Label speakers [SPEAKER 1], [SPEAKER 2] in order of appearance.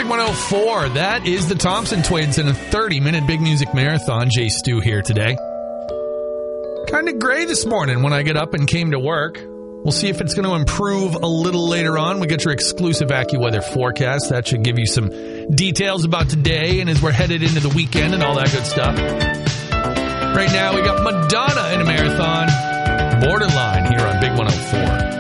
[SPEAKER 1] Big 104, that is the Thompson Twins in a 30-minute Big Music Marathon. Jay Stu here today. Kind of gray this morning when I get up and came to work. We'll see if it's going to improve a little later on. We get your exclusive AccuWeather forecast. That should give you some details about today and as we're headed into the weekend and all that good stuff. Right now, we got Madonna in a marathon. Borderline here on Big 104.